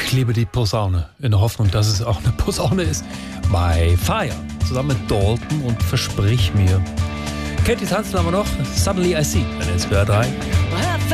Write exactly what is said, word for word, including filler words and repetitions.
Ich liebe die Posaune, in der Hoffnung, dass es auch eine Posaune ist. Bei Fire, zusammen mit Dalton und Versprich mir. Katie tanzen aber noch. Suddenly I See, bei der S W R drei.